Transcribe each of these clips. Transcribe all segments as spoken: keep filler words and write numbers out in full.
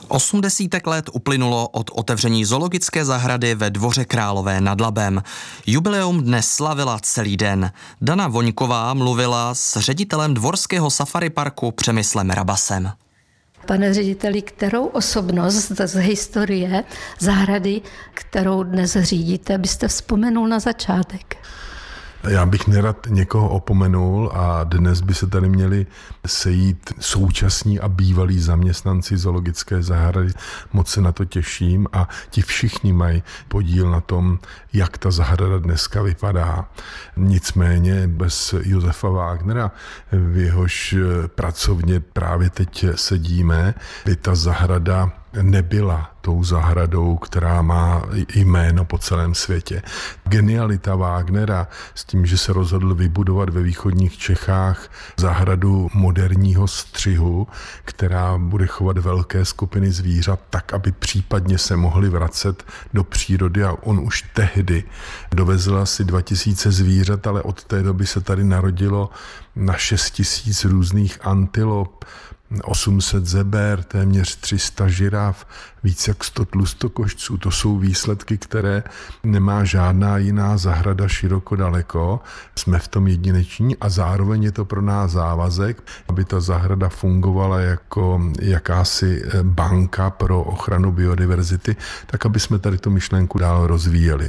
Osm desítek let uplynulo od otevření zoologické zahrady ve Dvoře Králové nad Labem. Jubileum dnes slavila celý den. Dana Voňková mluvila s ředitelem Dvorského safari parku Přemyslem Rabasem. Pane řediteli, kterou osobnost z historie zahrady, kterou dnes řídíte, byste vzpomenul na začátek? Já bych nerad někoho opomenul a dnes by se tady měli sejít současní a bývalí zaměstnanci zoologické zahrady. Moc se na to těším a ti všichni mají podíl na tom, jak ta zahrada dneska vypadá. Nicméně bez Josefa Wagnera, v jehož pracovně právě teď sedíme, by ta zahrada nebyla tou zahradou, která má jméno po celém světě. Genialita Wagnera s tím, že se rozhodl vybudovat ve východních Čechách zahradu moderního střihu, která bude chovat velké skupiny zvířat tak, aby případně se mohli vracet do přírody, a on už tehdy dovezl asi dva tisíce zvířat, ale od té doby se tady narodilo na šest tisíc různých antilop, osm set zeber, téměř tři sta žiraf, víc jak sto tlustokošců. To jsou výsledky, které nemá žádná jiná zahrada široko daleko. Jsme v tom jedineční a zároveň je to pro nás závazek, aby ta zahrada fungovala jako jakási banka pro ochranu biodiverzity, tak aby jsme tady tu myšlenku dál rozvíjeli.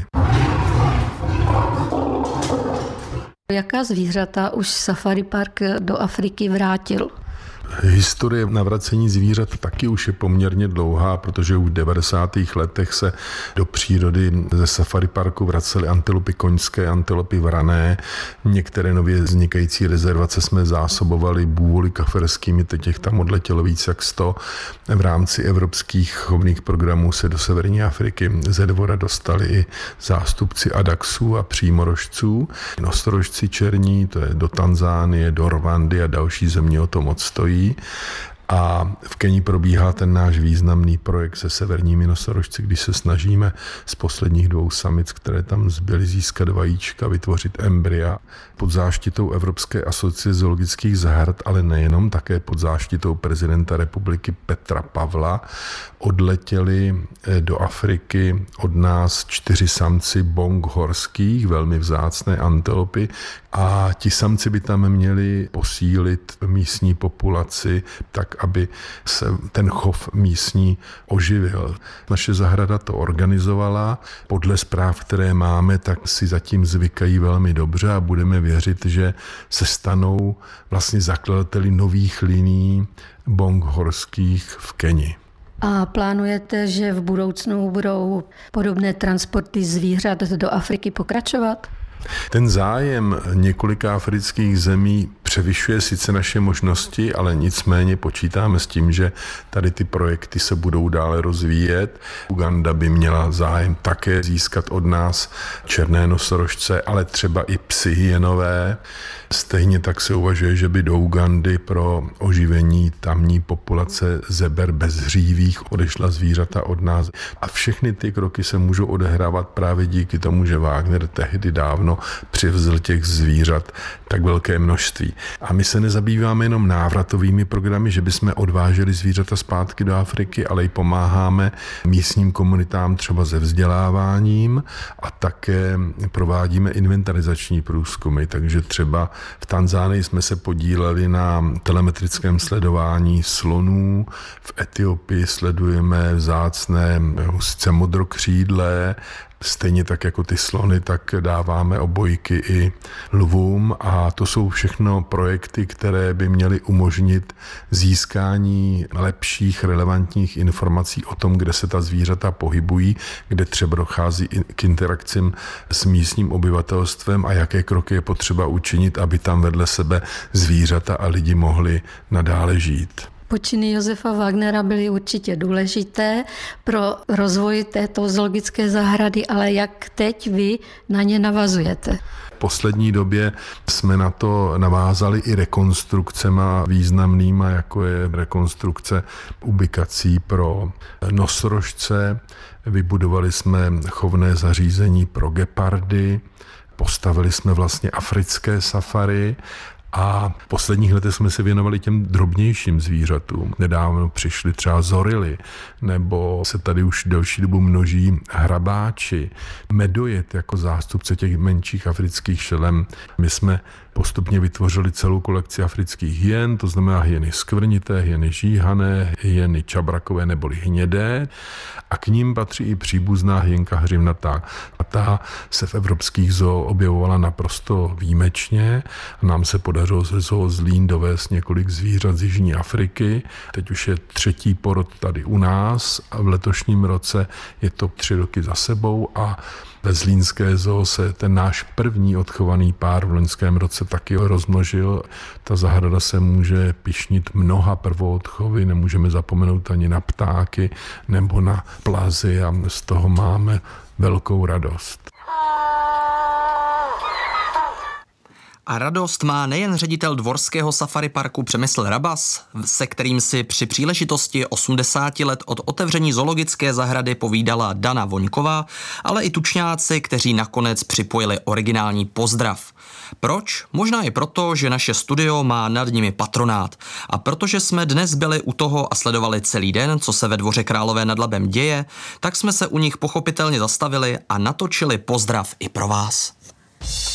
Jaká zvířata už Safari Park do Afriky vrátil? Historie navracení zvířat taky už je poměrně dlouhá, protože už v devadesátých letech se do přírody ze safari parku vracely antilopy koňské, antilopy vrané. Některé nově vznikající rezervace jsme zásobovali bůvoly kaferskými, teď jich tam odletělo víc jak sto. V rámci evropských chovných programů se do severní Afriky ze dvora dostali i zástupci adaxů a přímorožců. Nosorožci černí, to je do Tanzánie, do Rwandy a další země o to moc stojí. A v Keni probíhá ten náš významný projekt se severními nosorožci, když se snažíme z posledních dvou samic, které tam zbyly, získat vajíčka, vytvořit embrya pod záštitou Evropské asociace zoologických zahrad, ale nejenom, také pod záštitou prezidenta republiky Petra Pavla. Odletěli do Afriky od nás čtyři samci bong horských, velmi vzácné antilopy, a ti samci by tam měli posílit místní populaci tak, aby se ten chov místní oživil. Naše zahrada to organizovala. Podle zpráv, které máme, tak si zatím zvykají velmi dobře a budeme věřit, že se stanou vlastně zakladateli nových linií bong horských v Keni. A plánujete, že v budoucnu budou podobné transporty zvířat do Afriky pokračovat? Ten zájem několika afrických zemí převyšuje sice naše možnosti, ale nicméně počítáme s tím, že tady ty projekty se budou dále rozvíjet. Uganda by měla zájem také získat od nás černé nosorožce, ale třeba i psy hyenové. Stejně tak se uvažuje, že by do Ugandy pro oživení tamní populace zeber bezhřívých odešla zvířata od nás. A všechny ty kroky se můžou odehrávat právě díky tomu, že Wagner tehdy dávno přivzl těch zvířat tak velké množství. A my se nezabýváme jenom návratovými programy, že bychom odváželi zvířata zpátky do Afriky, ale i pomáháme místním komunitám třeba se vzděláváním a také provádíme inventarizační průzkumy. Takže třeba v Tanzánii jsme se podíleli na telemetrickém sledování slonů, v Etiopii sledujeme vzácné husice modrokřídlé. Stejně tak jako ty slony, tak dáváme obojky i lvům, a to jsou všechno projekty, které by měly umožnit získání lepších relevantních informací o tom, kde se ta zvířata pohybují, kde třeba dochází k interakcím s místním obyvatelstvem a jaké kroky je potřeba učinit, aby tam vedle sebe zvířata a lidi mohli nadále žít. Počiny Josefa Wagnera byly určitě důležité pro rozvoj této zoologické zahrady, ale jak teď vy na ně navazujete? V poslední době jsme na to navázali i rekonstrukcema významnýma, jako je rekonstrukce ubikací pro nosorožce. Vybudovali jsme chovné zařízení pro gepardy, postavili jsme vlastně africké safari A v posledních letech jsme se věnovali těm drobnějším zvířatům. Nedávno přišli třeba zorily, nebo se tady už delší dobu množí hrabáči, medojet jako zástupce těch menších afrických šelem. My jsme postupně vytvořili celou kolekci afrických hyen, to znamená hyeny skvrnité, hyeny žíhané, hyeny čabrakové neboli hnědé, a k ním patří i příbuzná hyenka hřivnatá. A ta se v evropských zoo objevovala naprosto výjimečně. Nám se podařilo ze zoo Zlín dovést několik zvířat z Jižní Afriky. Teď už je třetí porod tady u nás a v letošním roce je to tři roky za sebou a ve zlínské zoo se ten náš první odchovaný pár v loňském roce taky rozmnožil. Ta zahrada se může pyšnit mnoha prvoodchovy, nemůžeme zapomenout ani na ptáky nebo na plazy a z toho máme velkou radost. A radost má nejen ředitel Dvorského safari parku Přemysl Rabas, se kterým si při příležitosti osmdesáti let od otevření zoologické zahrady povídala Dana Voňková, ale i tučňáci, kteří nakonec připojili originální pozdrav. Proč? Možná i proto, že naše studio má nad nimi patronát. A protože jsme dnes byli u toho a sledovali celý den, co se ve Dvoře Králové nad Labem děje, tak jsme se u nich pochopitelně zastavili a natočili pozdrav i pro vás.